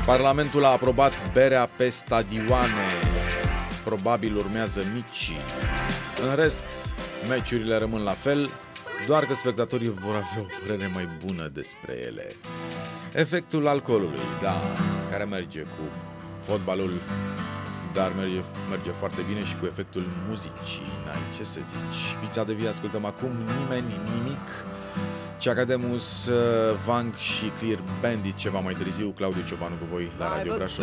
Parlamentul a aprobat berea pe stadioane. Probabil urmează micii. În rest, meciurile rămân la fel, doar că spectatorii vor avea o părere mai bună despre ele. Efectul alcoolului, da, care merge cu fotbalul, dar merge foarte bine și cu efectul muzicii, n-ai ce să zici. Vița de vie ascultăm acum, Nimeni Nimic, Ceacademus, Vang și Clear Bandit ceva mai târziu. Claudiu Ciobanu cu voi la Radio Brașov.